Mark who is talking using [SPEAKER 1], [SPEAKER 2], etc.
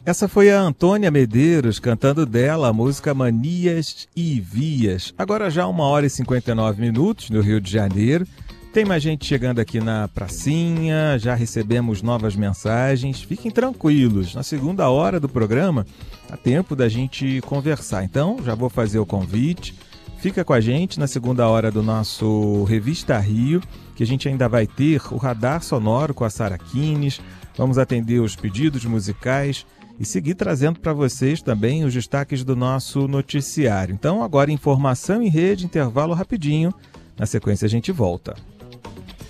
[SPEAKER 1] Essa foi a Antônia Medeiros cantando dela a música Manias e Vias. Agora já 1h59 no Rio de Janeiro. Tem mais gente chegando aqui na pracinha, já recebemos novas mensagens. Fiquem tranquilos, na segunda hora do programa há tempo da gente conversar. Então já vou fazer o convite. Fica com a gente na segunda hora do nosso Revista Rio, que a gente ainda vai ter o Radar Sonoro com a Sara Kines. Vamos atender os pedidos musicais e seguir trazendo para vocês também os destaques do nosso noticiário. Então agora informação em rede, intervalo rapidinho. Na sequência a gente volta.